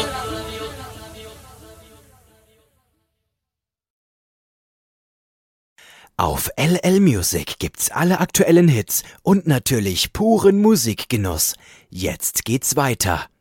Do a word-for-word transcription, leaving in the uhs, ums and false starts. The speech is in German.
Auf L L Music gibt's alle aktuellen Hits und natürlich puren Musikgenuss. Jetzt geht's weiter.